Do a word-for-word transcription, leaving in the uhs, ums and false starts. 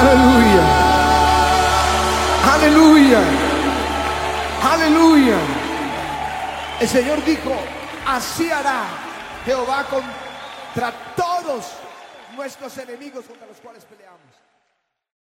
Aleluya. Aleluya. Aleluya. El Señor dijo, así hará Jehová contra todos nuestros enemigos contra los cuales peleamos.